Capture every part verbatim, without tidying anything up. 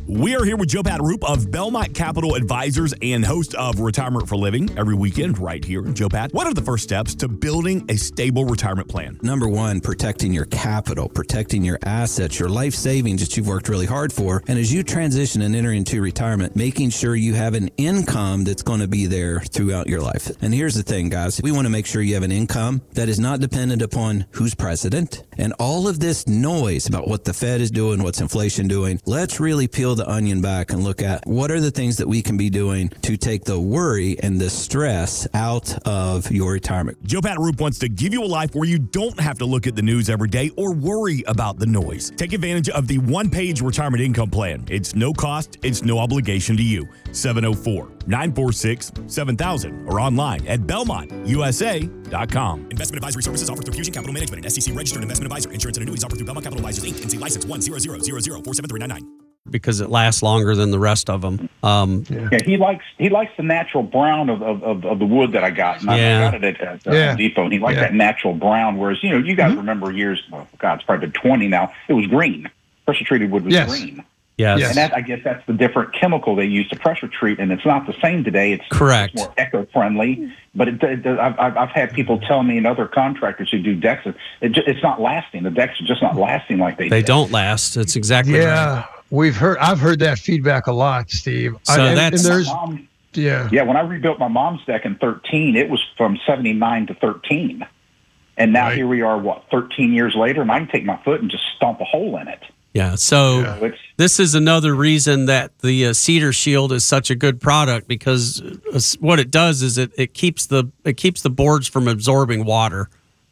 We are here with Joe Pat Roop of Belmont Capital Advisors and host of Retirement for Living every weekend right here. Joe Pat, what are the first steps to building a stable retirement plan? Number one, protecting your capital, protecting your assets, your life savings that you've worked really hard for. And as you transition and enter into retirement, making sure you have an income that's going to be there throughout your life. And here's the thing, guys. We want to make sure you have an income that is not dependent upon who's president and all of this noise about what the Fed is doing, what's inflation doing. Let's really peel the onion back and look at what are the things that we can be doing to take the worry and the stress out of your retirement. Joe Pat Roop wants to give you a life where you don't have to look at the news every day or worry about the noise. Take advantage of the one-page retirement income plan. It's no cost, it's no obligation to you. seven oh four, nine four six, seven thousand or online at belmont u s a dot com. Investment advisory services offered through Fusion Capital Management, an S E C registered investment advisor. Insurance and annuities offered through Belmont Capital Advisors, Incorporated. N C license one zero zero zero zero four seven three nine nine. Because it lasts longer than the rest of them. Um, yeah. yeah, he likes he likes the natural brown of, of, of, of the wood that I got. And yeah. I got it at, at uh, yeah. Home Depot, and he liked yeah. that natural brown. Whereas, you know, you guys mm-hmm. remember years, oh God, it's probably been twenty now, it was green. Pressure treated wood was yes. green. Yes. And that, I guess that's the different chemical they use to pressure treat, and it's not the same today. It's correct. It's more eco-friendly, but it, it, I've, I've had people tell me and other contractors who do decks, it, it's not lasting. The decks are just not lasting like they They did. don't last. It's exactly yeah, right. We've heard. I've heard that feedback a lot, Steve. So I, and, that's and there's, mom, yeah, yeah. When I rebuilt my mom's deck in thirteen, it was from seventy-nine to thirteen, and now right. here we are. What, thirteen years later, and I can take my foot and just stomp a hole in it. Yeah. So yeah. this is another reason that the uh, Cedar Shield is such a good product, because uh, what it does is it, it keeps the it keeps the boards from absorbing water.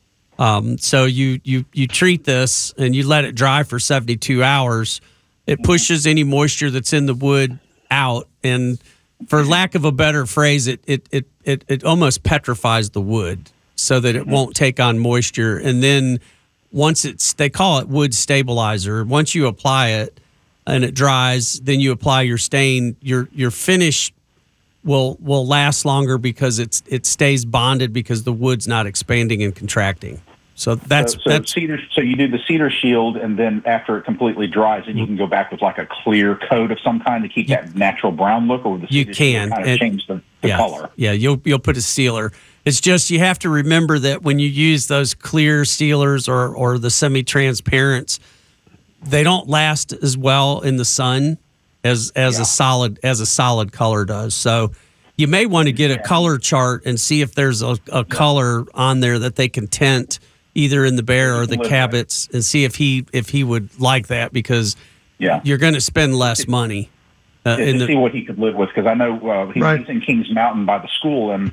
Um, so you you you treat this and you let it dry for seventy-two hours. It pushes any moisture that's in the wood out, and for lack of a better phrase, it it it it, it almost petrifies the wood so that it won't take on moisture. And then once it's, they call it wood stabilizer. Once you apply it and it dries, then you apply your stain. Your your finish will will last longer because it's it stays bonded because the wood's not expanding and contracting. So that's so, so that's cedar. So you do the Cedar Shield, and then after it completely dries, then you can go back with like a clear coat of some kind to keep you, that natural brown look, or the you Cedar can Shield kind of it, change the, the yeah, color. Yeah, you'll you'll put a sealer. It's just you have to remember that when you use those clear sealers or or the semi-transparents, they don't last as well in the sun as as yeah. a solid as a solid color does. So you may want to get a color chart and see if there's a, a color on there that they can tint either in the Bear or the Cabots, and see if he if he would like that, because yeah. you're going to spend less money. Uh, to in the, see what he could live with, because I know uh, he's, right. he's in Kings Mountain by the school, and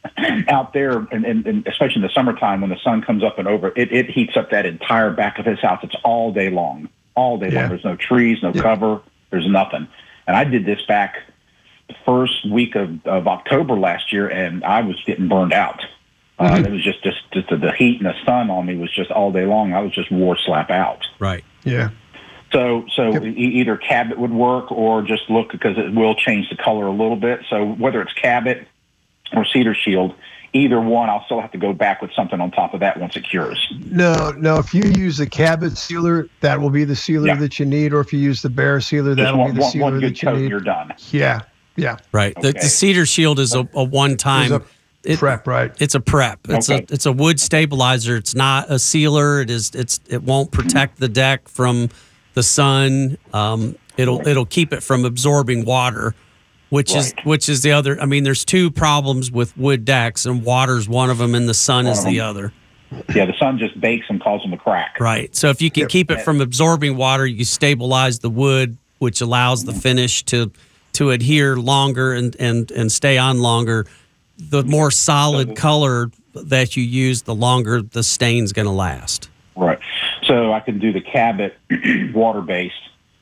out there, and, and, and especially in the summertime when the sun comes up and over, it, it heats up that entire back of his house. It's all day long, all day yeah. long. There's no trees, no yeah. cover, there's nothing. And I did this back the first week of, of October last year, and I was getting burned out. Uh, mm-hmm. It was just, just, just the heat and the sun on me was just all day long. I was just wore slap out. Right. Yeah. So, so yep. e- either Cabot would work, or just look, because it will change the color a little bit. So whether it's Cabot or Cedar Shield, either one, I'll still have to go back with something on top of that once it cures. No, no. If you use the Cabot sealer, that will be the sealer yeah. that you need. Or if you use the Bear sealer, just that'll one, be the one, sealer one good that you coat need. And you're done. Yeah. Yeah. Right. Okay. The, the Cedar Shield is a, a one-time. It, prep, right? It's a prep. It's okay. a it's a wood stabilizer. It's not a sealer. It is it's it won't protect the deck from the sun. Um, it'll it'll keep it from absorbing water, which right. is which is the other. I mean, there's two problems with wood decks, and water's one of them, and the sun one is the other. Yeah, the sun just bakes and causes them to crack. Right. So if you can yep. keep it from absorbing water, you stabilize the wood, which allows the finish to to adhere longer and and and stay on longer. The more solid color that you use, the longer the stain's going to last. Right. So I can do the Cabot water-based,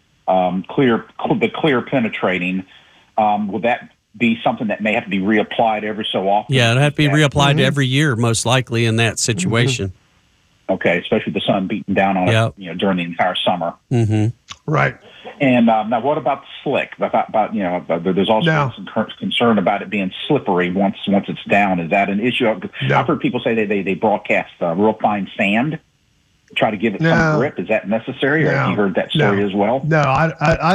um, clear, the clear penetrating. Um, will that be something that may have to be reapplied every so often? Yeah, it'll have to be reapplied mm-hmm. every year, most likely, in that situation. Mm-hmm. Okay, especially with the sun beating down on yep. it, you know, during the entire summer. Mm-hmm. Right. And um, now, what about the slick? About, about you know, there's also no. some concern about it being slippery once once it's down. Is that an issue? No. I've heard people say they they, they broadcast uh, real fine sand, try to give it no. some grip. Is that necessary, or no. have you heard that story no. as well? No, I, I